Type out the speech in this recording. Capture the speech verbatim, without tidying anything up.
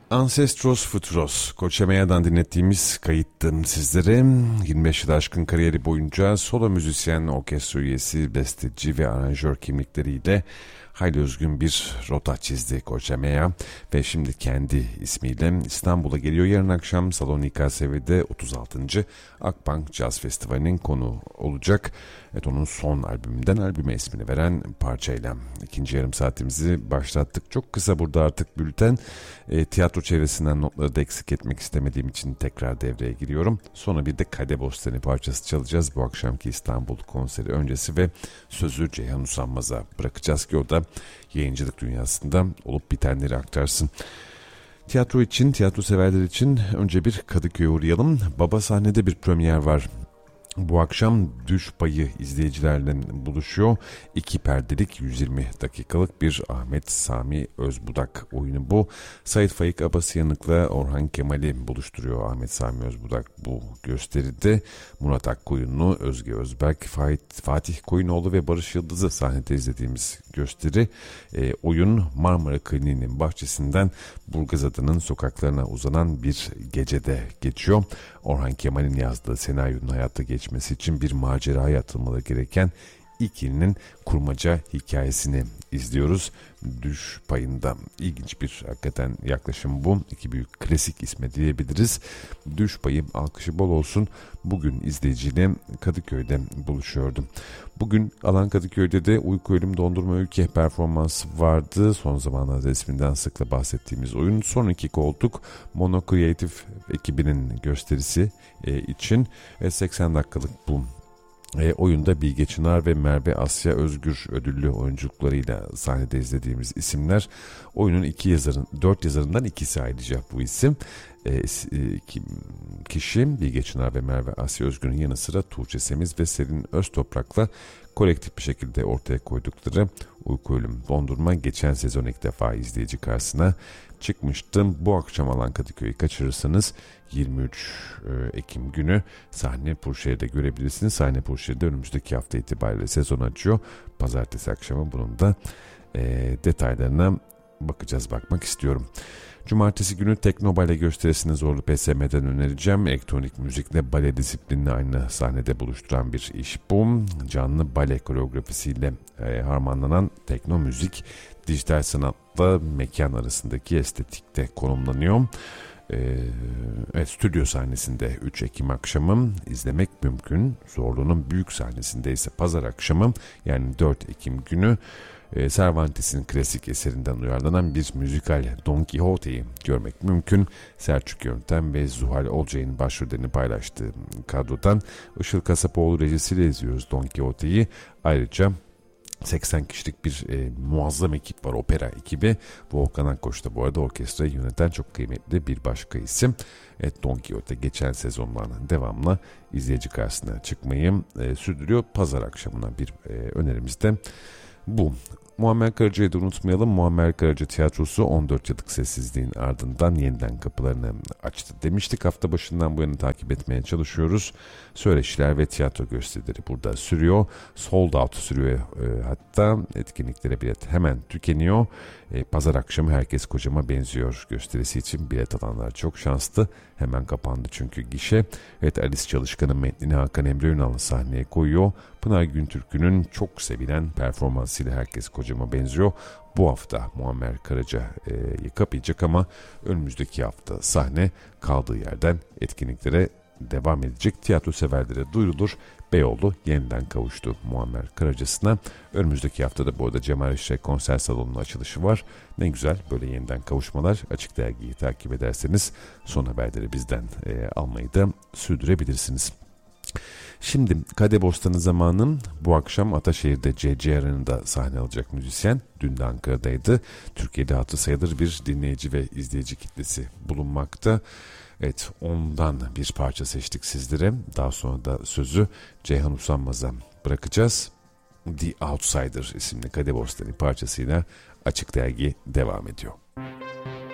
Ancestros Futuros, Koçemaya'dan dinlettiğimiz kayıttı sizlere. yirmi beş yıl aşkın kariyeri boyunca solo müzisyen, orkestra üyesi, besteci ve aranjör kimlikleriyle hayli özgün bir rota çizdi Koçemaya ve şimdi kendi ismiyle İstanbul'a geliyor. Yarın akşam Salon İ K S V'de otuz altıncı Akbank Jazz Festivali'nin konu olacak. Evet, onun son albümünden albüme ismini veren parçayla ikinci yarım saatimizi başlattık. Çok kısa burada artık bülten. E, tiyatro çevresinden notları da eksik etmek istemediğim için tekrar devreye giriyorum. Sonra bir de Kade Bostani parçası çalacağız. Bu akşamki İstanbul konseri öncesi ve sözü Ceyhan Usanmaz'a bırakacağız ki o da yayıncılık dünyasında olup bitenleri aktarsın. Tiyatro için, tiyatro severler için önce bir Kadıköy'e uğrayalım. Baba sahnede bir premier var. Bu akşam Düş Payı izleyicilerle buluşuyor. İki perdelik yüz yirmi dakikalık bir Ahmet Sami Özbudak oyunu bu. Sait Faik Abasıyanık'la Orhan Kemal'i buluşturuyor Ahmet Sami Özbudak bu gösteride. Murat Akkoyunlu, Özge Özberk, Fatih Koyunoğlu ve Barış Yıldız'ı sahnede izlediğimiz gösteri. E, oyun Marmara Kliniği'nin bahçesinden Burgazada'nın sokaklarına uzanan bir gecede geçiyor. Orhan Kemal'in yazdığı senaryonun hayata geçmesi için bir maceraya atılmaları gereken ikilinin kurmaca hikayesini izliyoruz. Düş Payı'nda ilginç bir hakikaten yaklaşım bu. İki büyük klasik isme diyebiliriz. Düş Payı alkışı bol olsun. Bugün izleyiciyle Kadıköy'de buluşuyordum. Bugün Alan Kadıköy'de de Uyku Ölüm Dondurma Ülke performansı vardı. Son zamanlarda isminden sıkla bahsettiğimiz oyun. Son iki koltuk Mono Creative ekibinin gösterisi e, için e, seksen dakikalık bu E, oyunda Bilge Çınar ve Merve Asya Özgür ödüllü oyunculuklarıyla sahnede izlediğimiz isimler. Oyunun iki yazarın, dört yazarından ikisi ayrıca bu isim. E, iki kişi Bilge Çınar ve Merve Asya Özgür'ün yanı sıra Tuğçe Semiz ve Selin Öztoprak'la kolektif bir şekilde ortaya koydukları Uyku Ölüm Dondurma geçen sezon ilk defa izleyici karşısına çıkmıştım. Bu akşam Alan Kadıköy'ü kaçırırsanız yirmi üç Ekim günü Sahne Purşehir'de görebilirsiniz. Sahne Purşehir'de önümüzdeki hafta itibariyle sezon açıyor. Pazartesi akşamı bunun da e, detaylarına bakacağız, bakmak istiyorum. Cumartesi günü Teknobale gösterisini Zorlu P S M'den önereceğim. Elektronik müzikle bale disiplinini aynı sahnede buluşturan bir iş bu. Canlı bale koreografisiyle e, harmanlanan tekno müzik dijital sanatla mekan arasındaki estetikte konumlanıyor. Ee, evet, stüdyo sahnesinde üç Ekim akşamı izlemek mümkün. Zorlu'nun büyük sahnesinde ise pazar akşamı yani dört Ekim günü e, Cervantes'in klasik eserinden uyarlanan bir müzikal Don Quixote'yi görmek mümkün. Selçuk Yöntem ve Zuhal Olcay'ın başrollerini paylaştığı kadrodan Işıl Kasapoğlu rejisiyle izliyoruz Don Quixote'yi. Ayrıca seksen kişilik bir e, muazzam ekip var, opera ekibi. Volkan Akkoç da bu arada orkestrayı yöneten çok kıymetli bir başka isim. Evet, Don Quixote geçen sezonlardan devamlı izleyici karşısına çıkmayı e, sürdürüyor. Pazar akşamına bir e, önerimiz de bu. Muammer Karaca'yı da unutmayalım. Muammer Karaca Tiyatrosu on dört yıllık sessizliğin ardından yeniden kapılarını açtı demiştik. Hafta başından bu yana takip etmeye çalışıyoruz. Söyleşiler ve tiyatro gösterileri burada sürüyor. Sold out sürüyor. E, hatta etkinliklere bilet hemen tükeniyor. E, Pazar akşamı Herkes Kocama Benziyor gösterisi için bilet alanlar çok şanslı. Hemen kapandı çünkü gişe. Evet, Alice Çalışkan'ın metnini Hakan Emre Ünal sahneye koyuyor. Pınar Güntürk'ünün çok sevilen performansıyla Herkes Kocama Benziyor. Bu hafta Muammer Karaca e, kapayacak ama önümüzdeki hafta sahne kaldığı yerden etkinliklere devam edecek. Tiyatro severlere duyurulur. Beyoğlu yeniden kavuştu Muammer Karaca'sına. Önümüzdeki haftada bu arada Cemal Işık konser salonunun açılışı var. Ne güzel böyle yeniden kavuşmalar. Açık Dergi'yi takip ederseniz son haberleri bizden e, almayı da sürdürebilirsiniz. Şimdi Kade Bostanı zamanım. Bu akşam Ataşehir'de C C Arena'da sahne alacak müzisyen. Dün de Ankara'daydı. Türkiye'de hatırı sayılır bir dinleyici ve izleyici kitlesi bulunmakta. Evet, ondan bir parça seçtik sizlere. Daha sonra da sözü Ceyhan Usanmaz'a bırakacağız. The Outsider isimli Kade Bostanı parçasıyla Açık Dergi devam ediyor.